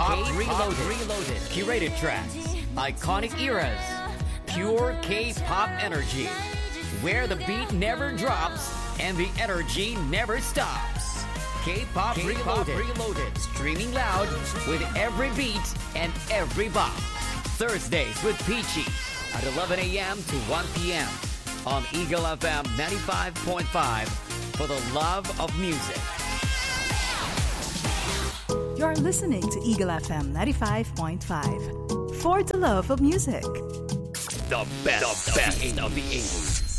Reloaded. Curated tracks. Iconic eras. Pure K-pop energy. Where the beat never drops and the energy never stops. K-pop Reloaded. Streaming loud with every beat and every bop. Thursdays with Peachy at 11 a.m. to 1 p.m. on Eagle FM 95.5 for the love of music. You're listening to Eagle FM 95.5 for the love of music. The best of the 80s.